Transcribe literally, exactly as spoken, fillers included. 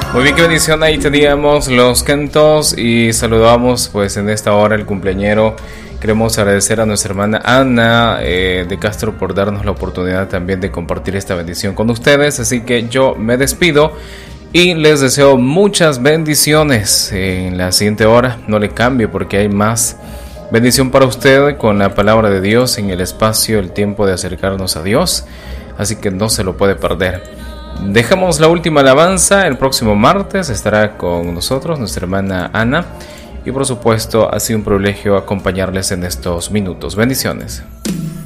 Muy bien, qué bendición. Ahí teníamos los cantos y saludamos pues en esta hora el cumpleañero. Queremos agradecer a nuestra hermana Ana eh, de Castro por darnos la oportunidad también de compartir esta bendición con ustedes. Así que yo me despido y les deseo muchas bendiciones en la siguiente hora. No le cambie porque hay más bendición para usted con la palabra de Dios en el espacio, el tiempo de acercarnos a Dios. Así que no se lo puede perder. Dejamos la última alabanza. El próximo martes estará con nosotros nuestra hermana Ana. Y por supuesto ha sido un privilegio acompañarles en estos minutos. Bendiciones.